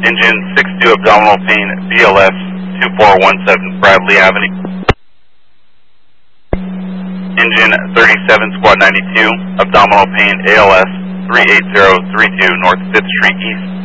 Engine 62 abdominal pain, BLS 2417 Bradley Avenue. Engine 37 Squad 92, abdominal pain, ALS 38032 North 5th Street East.